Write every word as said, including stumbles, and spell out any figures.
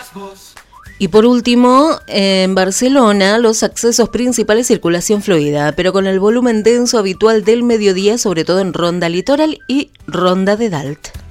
Y por último, en Barcelona, los accesos principales, circulación fluida, pero con el volumen denso habitual del mediodía, sobre todo en Ronda Litoral y Ronda de Dalt.